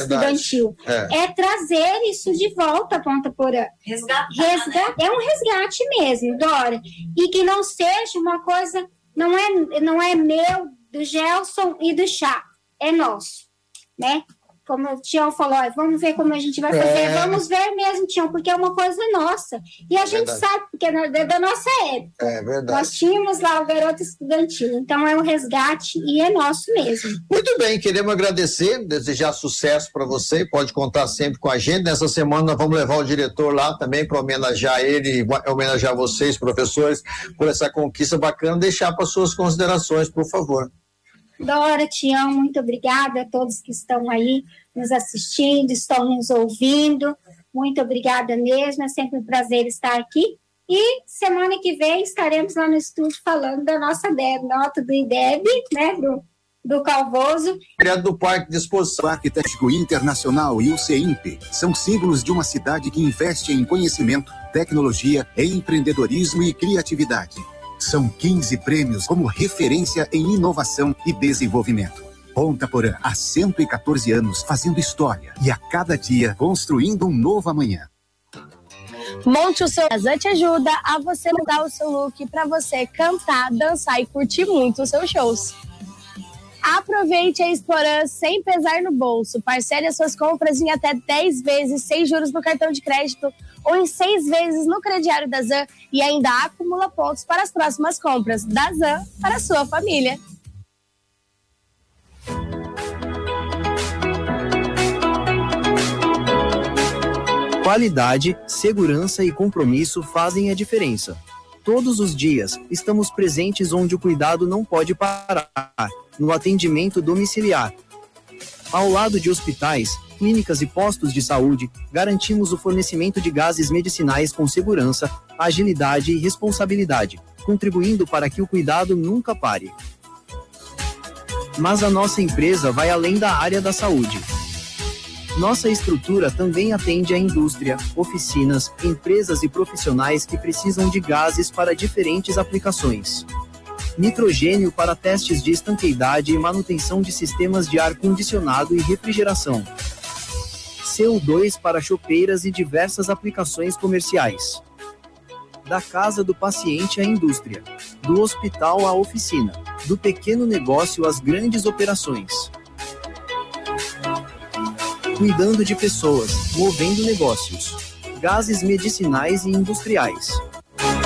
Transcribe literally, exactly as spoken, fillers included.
estudantil. É. é trazer isso de volta a Ponta Porã. Resgatar. Resga- é um resgate mesmo, Dora. E que não seja uma coisa, não é, não é meu, do Gelson e do Chá, é nosso, né? Como o Tião falou, ó, vamos ver como a gente vai fazer, é. vamos ver mesmo, Tião, porque é uma coisa nossa. E a é gente verdade. sabe, porque é da nossa época. É verdade. Nós tínhamos lá o garoto estudantil, então é um resgate e é nosso mesmo. Muito bem, queremos agradecer, desejar sucesso para você, pode contar sempre com a gente. Nessa semana nós vamos levar o diretor lá também para homenagear ele, homenagear vocês, professores, por essa conquista bacana. Deixar para suas considerações, por favor. Dora, Tião, muito obrigada a todos que estão aí nos assistindo, estão nos ouvindo. Muito obrigada mesmo, é sempre um prazer estar aqui. E semana que vem estaremos lá no estúdio falando da nossa D E B, nota do I D E B, né, do, do Calvoso. Do Parque de Exposição. O Arquiteto Internacional e o CEIMP são símbolos de uma cidade que investe em conhecimento, tecnologia, empreendedorismo e criatividade. São quinze prêmios como referência em inovação e desenvolvimento. Ponta Porã, há cento e quatorze anos, fazendo história e a cada dia construindo um novo amanhã. Monte o seu... A Zan te ajuda a você mudar o seu look para você cantar, dançar e curtir muito os seus shows. Aproveite a Explorã sem pesar no bolso. Parcele as suas compras em até dez vezes, sem juros no cartão de crédito ou em seis vezes no crediário da Zan e ainda acumula pontos para as próximas compras da Zan para a sua família. Qualidade, segurança e compromisso fazem a diferença. Todos os dias, estamos presentes onde o cuidado não pode parar, no atendimento domiciliar. Ao lado de hospitais, clínicas e postos de saúde, garantimos o fornecimento de gases medicinais com segurança, agilidade e responsabilidade, contribuindo para que o cuidado nunca pare. Mas a nossa empresa vai além da área da saúde. Nossa estrutura também atende a indústria, oficinas, empresas e profissionais que precisam de gases para diferentes aplicações. Nitrogênio para testes de estanqueidade e manutenção de sistemas de ar-condicionado e refrigeração. C O dois para chopeiras e diversas aplicações comerciais. Da casa do paciente à indústria, do hospital à oficina, do pequeno negócio às grandes operações. Cuidando de pessoas, movendo negócios. Gases medicinais e industriais.